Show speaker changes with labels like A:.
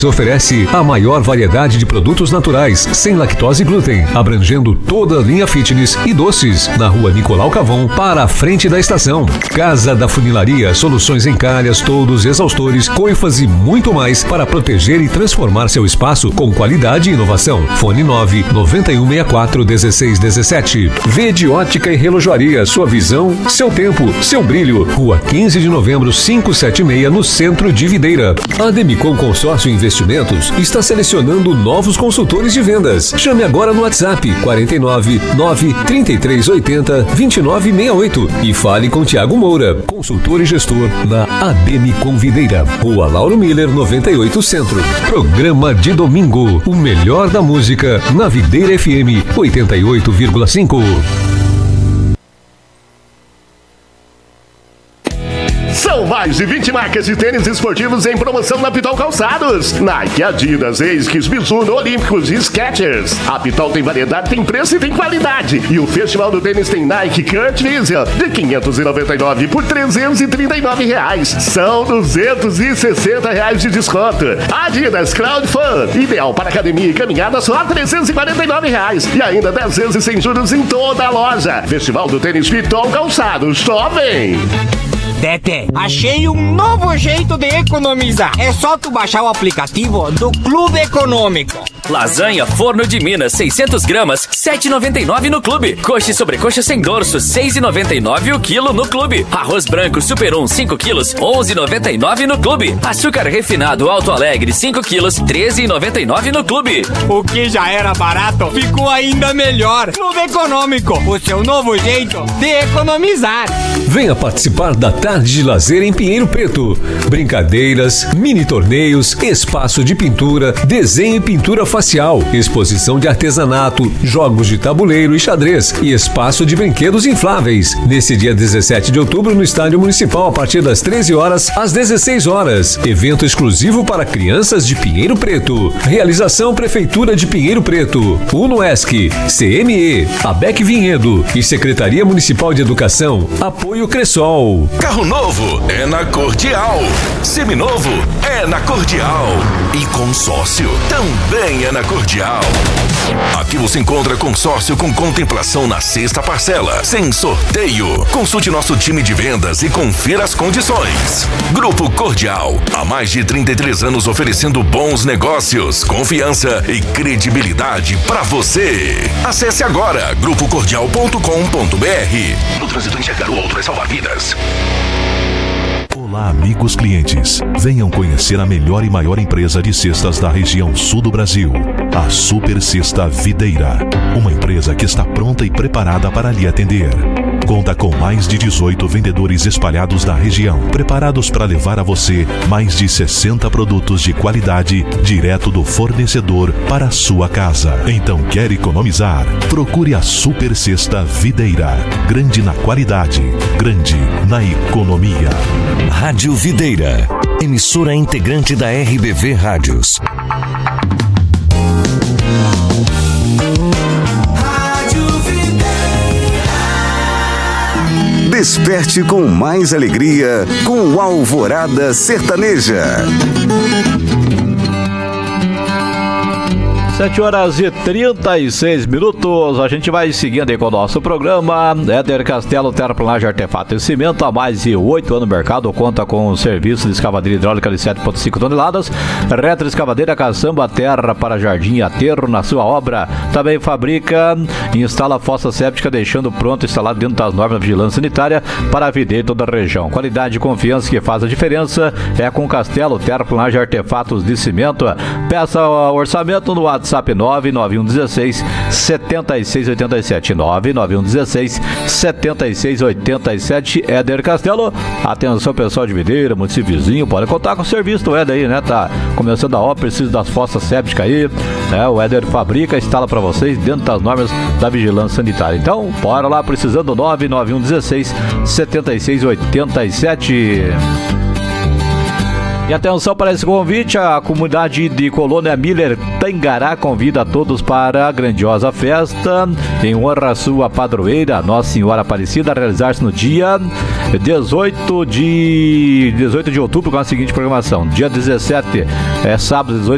A: Oferece a maior variedade de produtos naturais, sem lactose e glúten, abrangendo toda a linha fitness e doces, na rua Nicolau Cavon, para a frente da estação. Casa da Funilaria, soluções em calhas, toldos, exaustores, coifas e muito mais para proteger e transformar seu espaço com qualidade e inovação. Fone 991641617. Vede Ótica e Relojoaria, sua visão, seu tempo, seu brilho. Rua 15 de novembro, 576, no centro de Videira. A Demicon Consórcio Investimentos está selecionando novos consultores de vendas. Chame agora no WhatsApp 49 93380 2968 e fale com Tiago Moura, consultor e gestor na Demicon Videira, Rua Lauro Miller 98 Centro. Programa de domingo, o melhor da música na Videira FM 88,5.
B: São mais de 20 marcas de tênis esportivos em promoção na Pitol Calçados. Nike, Adidas, ASICS, Mizuno, Olímpicos e Skechers. A Pitol tem variedade, tem preço e tem qualidade. E o Festival do Tênis tem Nike Kurt Vision de R$599 por R$339. São R$260 de desconto. Adidas Crowd Fun, ideal para academia e caminhada, só R$349. E ainda 10 vezes sem juros em toda a loja. Festival do Tênis Pitol Calçados. Só vem!
C: Tete, achei um novo jeito de economizar. É só tu baixar o aplicativo do Clube Econômico.
D: Lasanha Forno de Minas, 600 gramas, R$7,99 no Clube. Coxa e sobrecoxa sem dorso, R$6,99 o quilo no Clube. Arroz branco Super 1, 5 quilos, R$11,99 no Clube. Açúcar refinado Alto Alegre, 5 quilos, R$13,99 no Clube.
C: O que já era barato, ficou ainda melhor. Clube Econômico, o seu novo jeito de economizar.
A: Venha participar da tarde de lazer em Pinheiro Preto. Brincadeiras, mini torneios, espaço de pintura, desenho e pintura facial, exposição de artesanato, jogos de tabuleiro e xadrez e espaço de brinquedos infláveis. Nesse dia 17 de outubro no Estádio Municipal, a partir das 13 horas às 16 horas. Evento exclusivo para crianças de Pinheiro Preto. Realização Prefeitura de Pinheiro Preto, UNOESC, CME, ABEC Vinhedo e Secretaria Municipal de Educação. Apoio Cressol.
E: Carro novo é na Cordial. Seminovo é na Cordial. E consórcio também é na Cordial. Aqui você encontra consórcio com contemplação na sexta parcela, sem sorteio. Consulte nosso time de vendas e confira as condições. Grupo Cordial, há mais de 33 anos oferecendo bons negócios, confiança e credibilidade para você. Acesse agora grupocordial.com.br. No trânsito enxergar o outro é salvar vidas.
F: Olá, amigos clientes. Venham conhecer a melhor e maior empresa de cestas da região sul do Brasil, a Super Cesta Videira. Uma empresa que está pronta e preparada para lhe atender. Conta com mais de 18 vendedores espalhados na região, preparados para levar a você mais de 60 produtos de qualidade direto do fornecedor para a sua casa. Então, quer economizar? Procure a Super Cesta Videira. Grande na qualidade, grande na economia.
G: Rádio Videira, emissora integrante da RBV Rádios.
H: Desperte com mais alegria com Alvorada Sertaneja.
I: 7h36. A gente vai seguindo aí com o nosso programa. Éder Castelo, terraplanagem, artefato e cimento. Há mais de 8 anos no mercado. Conta com o serviço de escavadeira hidráulica de 7,5 toneladas. Retroescavadeira, caçamba, terra para jardim e aterro na sua obra. Também fabrica e instala fossa séptica, deixando pronto instalado dentro das normas de vigilância sanitária para a vida em toda a região. Qualidade e confiança que faz a diferença é com Castelo, terraplanagem, artefatos de cimento. Peça orçamento no WhatsApp 99116 7687 99116 7687. Éder Castelo. Atenção, pessoal de Videira, município vizinho, pode contar com o serviço do Éder aí, né? Tá começando a obra, precisa das fossas sépticas aí, né? O Éder fabrica, instala para vocês dentro das normas da vigilância sanitária. Então, bora lá, precisando 99116 7687. E atenção para esse convite, a comunidade de Colônia Miller Tangará convida a todos para a grandiosa festa em honra à sua padroeira, Nossa Senhora Aparecida, a realizar-se no dia 18 de outubro com a seguinte programação. Dia 17 é sábado, 18